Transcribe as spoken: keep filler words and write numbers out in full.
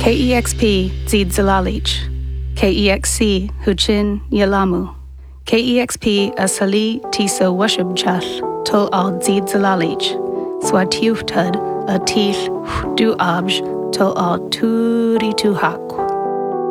K E X P Zid Zalalich, K E X C Huchin Yalamu, K E X P Asali Tiso Washubchal, Tol Al Zid Zalalich, Swatiuftud, a Til Du Abj, Tol Al Turi Tuhak.